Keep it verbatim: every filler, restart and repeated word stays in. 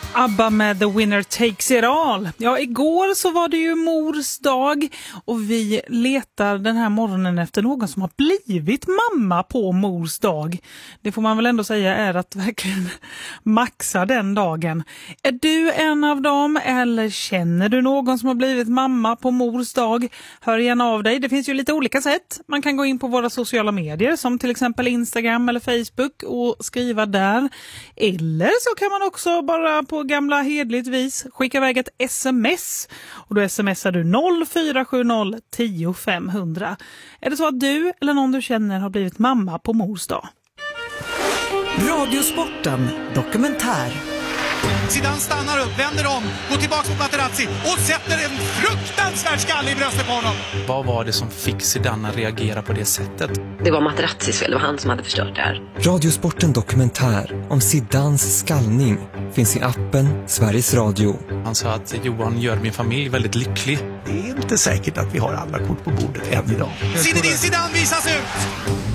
ABBA med The Winner Takes It All. Ja, igår så var det ju mors dag och vi letar den här morgonen efter någon som har blivit mamma på mors dag. Det får man väl ändå säga är att verkligen maxa den dagen. Är du en av dem eller känner du någon som har blivit mamma på mors dag? Hör gärna av dig. Det finns ju lite olika sätt. Man kan gå in på våra sociala medier som till exempel Instagram eller Facebook och skriva där. Eller så kan man också bara på gamla hedligt vis skicka iväg ett sms och då smsar du noll fyra sju noll tio fem hundra. Är det så att du eller någon du känner har blivit mamma på mors dag? Radiosporten dokumentär. Zidane stannar upp, vänder om, går tillbaka mot Materazzi och sätter en fruktansvärd skalle i bröstet på honom. Vad var det som fick Zidane att reagera på det sättet? Det var Materazzis fel, det var han som hade förstört det här. Radiosporten dokumentär om Zidanes skallning finns i appen Sveriges Radio. Han sa att Johan gör min familj väldigt lycklig. Det är inte säkert att vi har alla kort på bordet än idag. Zinedine Zidane visas ut!